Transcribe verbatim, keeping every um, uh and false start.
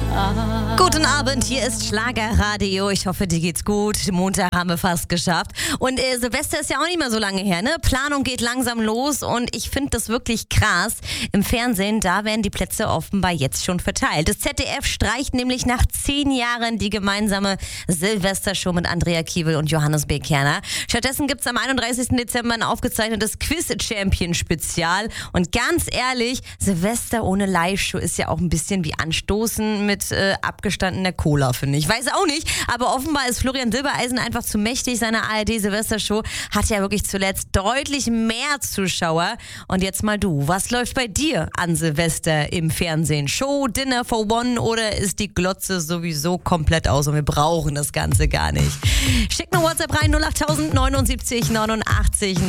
Guten Abend, hier ist Schlagerradio. Ich hoffe, dir geht's gut. Montag haben wir fast geschafft. Und äh, Silvester ist ja auch nicht mehr so lange her, ne? Planung geht langsam los und ich finde das wirklich krass. Im Fernsehen, da werden die Plätze offenbar jetzt schon verteilt. Das Z D F streicht nämlich nach zehn Jahren die gemeinsame Silvestershow mit Andrea Kiewel und Johannes B. Kerner. Stattdessen gibt's am einunddreißigsten Dezember ein aufgezeichnetes Quiz-Champion-Spezial. Und ganz ehrlich, Silvester ohne Live-Show ist ja auch ein bisschen wie Anstoßen mit äh, abgestandener Cola, finde ich. Weiß auch nicht, aber offenbar ist Florian Silbereisen einfach zu mächtig. Seine A R D-Silvestershow hat ja wirklich zuletzt deutlich mehr Zuschauer. Und jetzt mal du, was läuft bei dir an Silvester im Fernsehen? Show, Dinner for One oder ist die Glotze sowieso komplett aus und wir brauchen das Ganze gar nicht? Schick eine WhatsApp rein, null acht neunundsiebzig neunundachtzig